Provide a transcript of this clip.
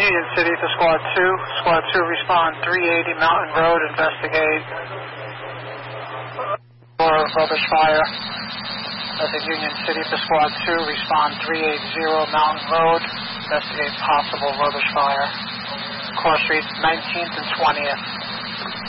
Union City to Squad 2. Squad 2 respond 380 Mountain Road, investigate for rubbish fire. That's in Union City to Squad 2, respond 380 Mountain Road, investigate possible rubbish fire. Cross streets 19th and 20th.